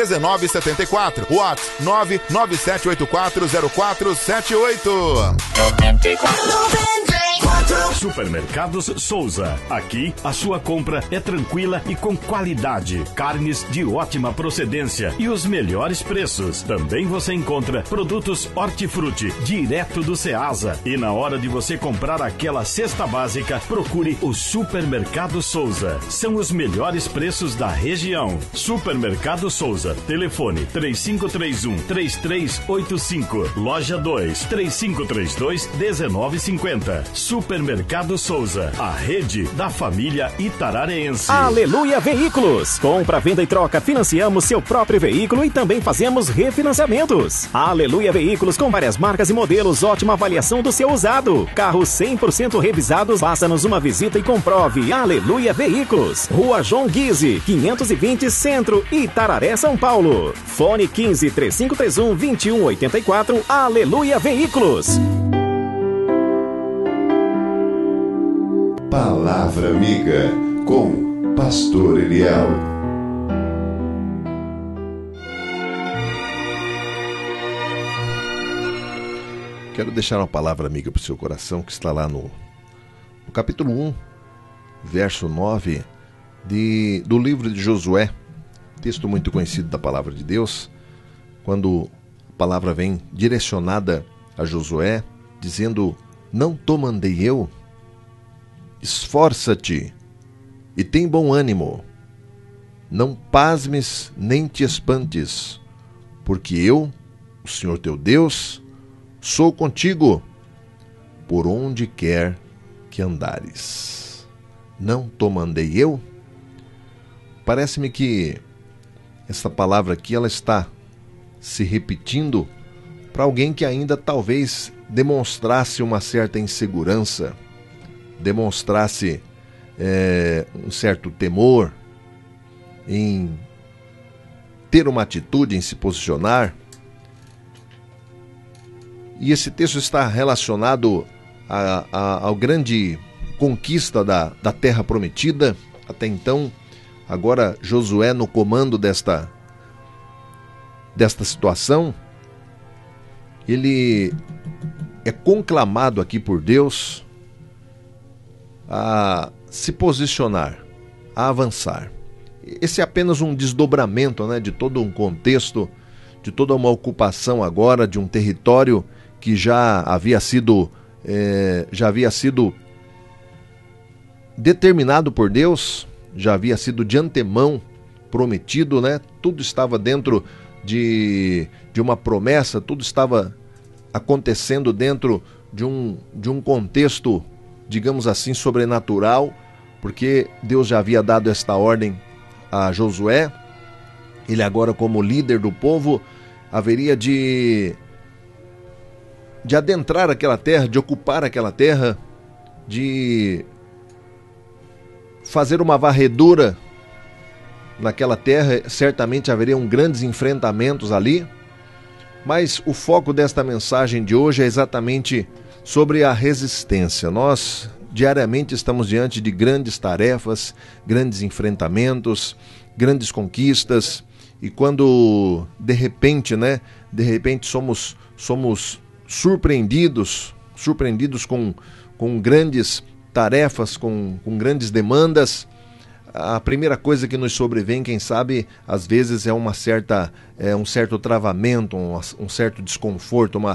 1974, WhatsApp 997840478. Supermercados Souza. Aqui a sua compra é tranquila e com qualidade. Carnes de ótima procedência e os melhores preços. Também você encontra produtos hortifruti direto do Ceasa. E na hora de você comprar aquela cesta básica, procure o Supermercado Souza. São os melhores preços da região. Supermercado Souza. Telefone 3531-3385. Loja 2, 3532-1950. Supermercado Souza, a rede da família itararense. Aleluia Veículos. Compra, venda e troca, financiamos seu próprio veículo e também fazemos refinanciamentos. Aleluia Veículos, com várias marcas e modelos, ótima avaliação do seu usado. Carros 100% revisados, faça-nos uma visita e comprove. Aleluia Veículos. Rua João Guise, 520 Centro, Itararé, São Paulo. Fone 15-3531-2184. Aleluia Veículos. Palavra Amiga, com Pastor Eliel. Quero deixar uma palavra amiga para o seu coração, que está lá no capítulo 1, verso 9, do livro de Josué, texto muito conhecido da palavra de Deus, quando a palavra vem direcionada a Josué, dizendo: não te mandei eu? Esforça-te e tem bom ânimo, não pasmes nem te espantes, porque eu, o Senhor teu Deus, sou contigo por onde quer que andares. Não te mandei eu? Parece-me que essa palavra aqui ela está se repetindo para alguém que ainda talvez demonstrasse uma certa insegurança, demonstrasse um certo temor em ter uma atitude, em se posicionar. E esse texto está relacionado ao grande conquista da terra prometida. Até então, agora Josué no comando desta situação, ele é conclamado aqui por Deus a se posicionar, a avançar. Esse é apenas um desdobramento, né, de todo um contexto, de toda uma ocupação agora de um território que já havia sido determinado por Deus, já havia sido de antemão prometido, né? Tudo estava dentro de uma promessa, tudo estava acontecendo dentro de um contexto, digamos assim, sobrenatural, porque Deus já havia dado esta ordem a Josué. Ele agora, como líder do povo, haveria de adentrar aquela terra, de ocupar aquela terra, de fazer uma varredura naquela terra. Certamente haveriam grandes enfrentamentos ali, mas o foco desta mensagem de hoje é exatamente sobre a resistência. Nós diariamente estamos diante de grandes tarefas, grandes enfrentamentos, grandes conquistas, e quando de repente somos surpreendidos com grandes tarefas, com grandes demandas, a primeira coisa que nos sobrevém, quem sabe, às vezes é um certo travamento, um certo desconforto,